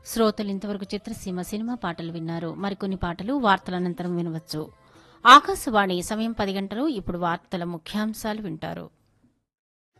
శ్రోతలు ఇంతవరకు చిత్రసీమ సినిమా పాటలు విన్నారు. మరికొన్ని పాటలు వార్తల అనంతరం వినవచ్చు. ఆకాశవాణి సమయం 10 గంటలు. ఇప్పుడు వార్తల ముఖ్యాంశాలు వింటారు.